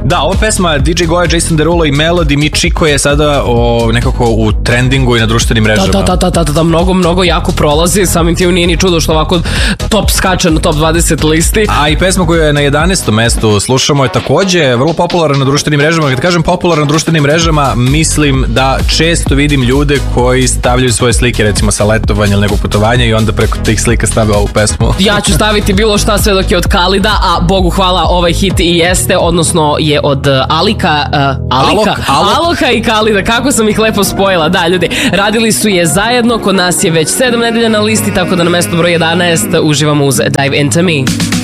Da, ova pesma DJ Goja, Jason Derulo i Melody Mi Chico je sada nekako u trendingu i na društvenim mrežama. Da, mnogo jako prolazi, samim tim nije ni čudo što ovako top skače na top 20 listi. A i pesma koju je na 11. mestu slušamo je takođe vrlo popularna na društvenim mrežama. Kad kažem popularna na društvenim mrežama, mislim da često vidim ljude koji stavljaju svoje slike, recimo sa letovanja ili nekog putovanja, i onda preko tih slika stave ovu pesmu. Ja ću staviti bilo šta sve dok je od Khalida, a Bogu hvala ovaj hit i jeste, odnosno je od Aloka i Khalida, kako sam ih lepo spojila. Da, ljudi, radili su je zajedno, kod nas je već 7 nedelja na listi, tako da na mesto broj 11 uživamo uz Dive Into Me.